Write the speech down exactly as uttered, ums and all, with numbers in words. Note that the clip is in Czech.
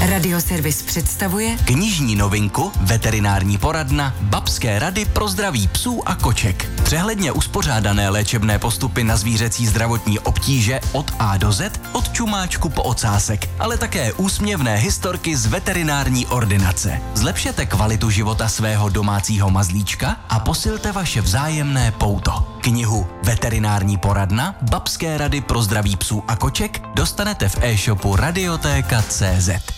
Radioservis představuje knižní novinku Veterinární poradna Babské rady pro zdraví psů a koček. Přehledně uspořádané léčebné postupy na zvířecí zdravotní obtíže od A do Z, od čumáčku po ocásek, ale také úsměvné historky z veterinární ordinace. Zlepšete kvalitu života svého domácího mazlíčka a posilte vaše vzájemné pouto. Knihu Veterinární poradna Babské rady pro zdraví psů a koček dostanete v e-shopu radiotéka tečka cé zet.